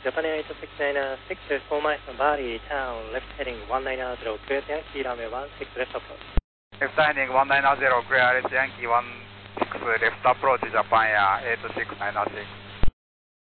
Japan 8696 to formation body town, left heading 1990, clear to Yankee runway 16 left approach. Left heading 1990, clear to Yankee 16 left approach, Japan Air 8696.